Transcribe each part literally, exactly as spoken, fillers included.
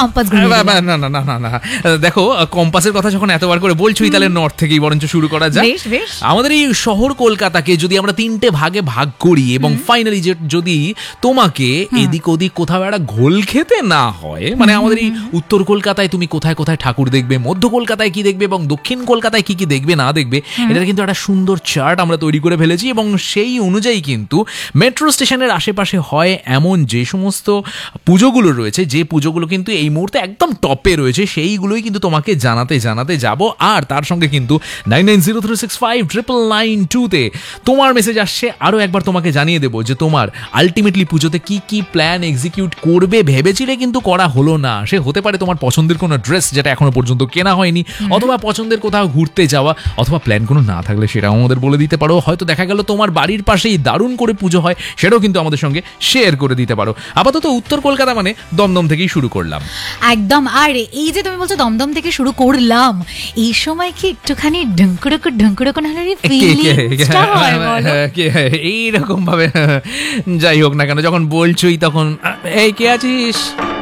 Compass. না না না না না দেখো, কম্পাসের কথা যখন এতবার করে বলছোই, তাহলে নর্থ থেকেই বরঞ্চ শুরু করা যায়। আমাদের এই শহর কলকাতাকে যদি আমরা তিনটে ভাগে ভাগ করি এবং ফাইনালি যদি তোমাকে এদিক ওদিক কোথাও একটা ঘোল খেতে না হয়, মানে আমাদের এই উত্তর কলকাতায় তুমি কোথায় কোথায় ঠাকুর দেখবে, মধ্য কলকাতায় কি দেখবে এবং দক্ষিণ কলকাতায় কি কি দেখবে না দেখবে, এটা কিন্তু একটা সুন্দর চার্ট আমরা তৈরি করে ফেলেছি। এবং সেই অনুযায়ী কিন্তু মেট্রো স্টেশনের আশেপাশে হয় এমন যে সমস্ত পুজোগুলো রয়েছে, যে পুজোগুলো কিন্তু এই মুহূর্তে একদম টপে রয়েছে, সেইগুলোই কিন্তু তোমাকে জানাতে জানাতে যাব। আর তার সঙ্গে কিন্তু nine nine zero three six five triple nine টুতে তোমার মেসেজ আসছে, আরও একবার তোমাকে জানিয়ে দেবো যে তোমার আলটিমেটলি পুজোতে কি কি প্ল্যান এক্সিকিউট করবে ভেবেছিলে কিন্তু করা হলো না। সে হতে পারে তোমার পছন্দের কোনো ড্রেস যেটা এখনো পর্যন্ত কেনা হয়নি, অথবা পছন্দের কোথাও ঘুরতে যাওয়া, অথবা প্ল্যান কোনো না থাকলে সেটাও আমাদের বলে দিতে পারো। হয়তো দেখা গেল তোমার বাড়ির পাশেই দারুণ করে পুজো হয়, সেটাও কিন্তু আমাদের সঙ্গে শেয়ার করে দিতে পারো। আপাতত উত্তর কলকাতা মানে দমদম থেকেই শুরু করলাম একদম। আর এই যে তুমি বলছো দমদম থেকে শুরু করলাম, এই সময় কি একটুখানি ঢঙ্কুড়কু ঢঙ্কুড়কু নাহলে ফিলিংসটা হয় বলো? এইরকম ভাবে যাই হোক না কেন, যখন বলছোই তখন এই কে আছিস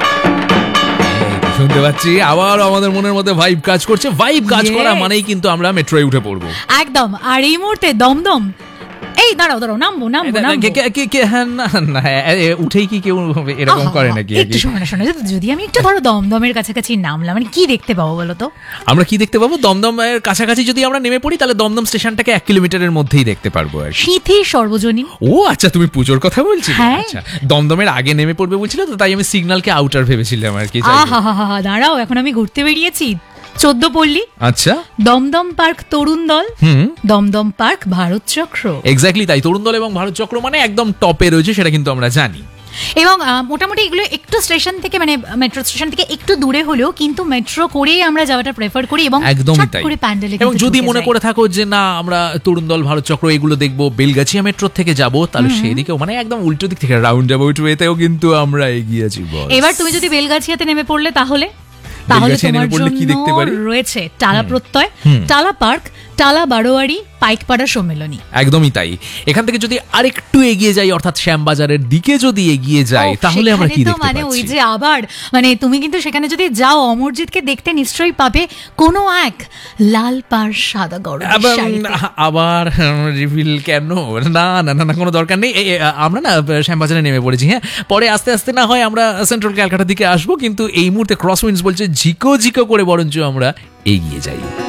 শুনতে পাচ্ছি, আবার আমাদের মনের মধ্যে ভাইব কাজ করছে। ভাইব কাজ করা মানেই কিন্তু আমরা মেট্রোয় উঠে পড়বো একদম। আর এই মুহূর্তে দমদম, এই দাঁড়াও দাঁড়াও নামবো নামবো না, উঠেই কি কেউ এরকম করে নাকি? একটু শোনো শোনো, যদি আমি একটু ধরো দমদমের কাছাকাছি নামলাম, মানে কি দেখতে পাবো বলো তো? আমরা কি দেখতে পাবো? দমদমের কাছাকাছি যদি আমরা নেমে পড়ি, তাহলে দমদম স্টেশনটাকে এক কিলোমিটারের মধ্যেই দেখতে পারবো। শীতে সর্বজনীন। ও আচ্ছা, তুমি পুজোর কথা বলছিলে? আচ্ছা, দমদমের আগে নেমে পড়বে বলছিলে তো, তাই আমি সিগন্যালকে আউটার ভেবেছিলাম আর কি। দাঁড়াও, এখন আমি ঘুরতে বেরিয়েছি চোদ্দ পল্লী, আচ্ছা, দমদম পার্ক তরুণ দল, দমদম পার্ক ভারত চক্র। এক্স্যাক্টলি তাই, তরুণ দল এবং ভারত চক্র মানে একদম টপে রয়েছে, সেটা কিন্তু আমরা জানি। এবং মোটামুটি এগুলো একটু স্টেশন থেকে, মানে মেট্রো স্টেশন থেকে একটু দূরে হলেও কিন্তু মেট্রো করেই আমরা যাওয়াটা প্রেফার করি। এবং একদমই তাই। এবং যদি মনে করে থাকো যে না আমরা তরুণ দল ভারত চক্র এগুলো দেখবো, বেলগাছিয়া মেট্রো থেকে যাব, তাহলে সেদিকেও মানে একদম উল্টো দিক থেকে রাউন্ড অ্যাবাউট ওয়েতেও কিন্তু আমরা এগিয়ে আছি। এবার তুমি যদি বেলগাছিয়াতে নেমে পড়লে, তাহলে তাহলে তোমার জন্য রয়েছে টালা প্রত্যয়, টালা পার্ক, টালা বারোয়ারি, পাইকপাড়া সম্মেলনী। একদমই তাই। এখান থেকে যদি আরেকটু এগিয়ে যাই, অর্থাৎ শ্যামবাজারের দিকে যদি এগিয়ে যাই, তাহলে আমরা কি দেখতে পাচ্ছি? মানে ওই যে আবার মানে তুমি কিন্তু সেখানে যদি যাও, অমরজিৎকে দেখতে নিশ্চয়ই পাবে কোনো এক লাল পাড় সাদা গড়। আবার রিভিল কেন? না না না কোনো দরকার নেই। আমরা না শ্যামবাজারে নেমে পড়েছি। হ্যাঁ, পরে আস্তে আস্তে না হয় আমরা সেন্ট্রাল ক্যালকাটার দিকে আসবো, কিন্তু এই মুহূর্তে ক্রসউইন্ডস বলছে ঝিকো ঝিকো করে বরঞ্চ আমরা এগিয়ে যাই।